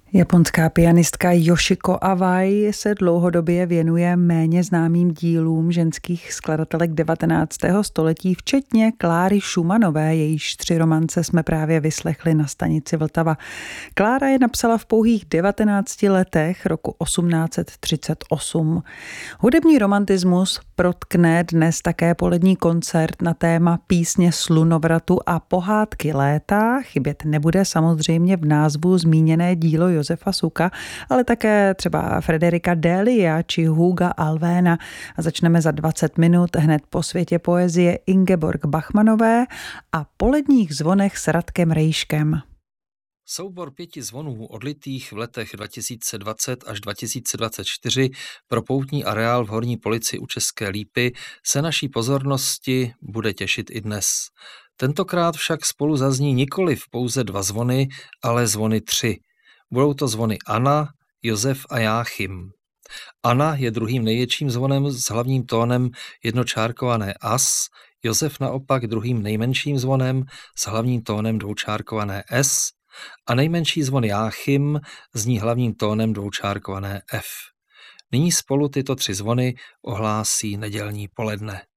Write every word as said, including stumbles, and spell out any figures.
Japonská pianistka Yoshiko Awai se dlouhodobě věnuje méně známým dílům ženských skladatelek devatenáctého století, včetně Kláry Schumannové, jejíž tři romance jsme právě vyslechli na stanici Vltava. Klára je napsala v pouhých devatenácti letech roku osmnáct set třicet osm. Hudební romantismus protkne dnes také polední koncert na téma písně slunovratu a pohádky léta. Chybět nebude samozřejmě v názvu zmíněné dílo Josefa Suka, ale také třeba Frederika Delia či Huga Alvéna. A začneme za dvacet minut hned po světě poezie Ingeborg Bachmannové a poledních zvonech s Radkem Rejškem. Soubor pěti zvonů odlitých v letech dva tisíce dvacet až dva tisíce dvacet čtyři pro poutní areál v Horní Polici u České Lípy se naší pozornosti bude těšit i dnes. Tentokrát však spolu zazní nikoliv pouze dva zvony, ale zvony tři. Budou to zvony Anna, Josef a Jáchym. Anna je druhým největším zvonem s hlavním tónem jednočárkované as, Josef naopak druhým nejmenším zvonem s hlavním tónem dvoučárkované s a nejmenší zvon Jáchym zní hlavním tónem dvoučárkované f. Nyní spolu tyto tři zvony ohlásí nedělní poledne.